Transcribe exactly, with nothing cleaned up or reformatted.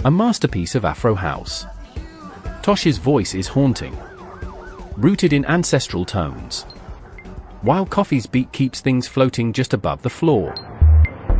A masterpiece of Afro house. Tosh's voice is haunting, rooted in ancestral tones, while Coffee's beat keeps things floating just above the floor.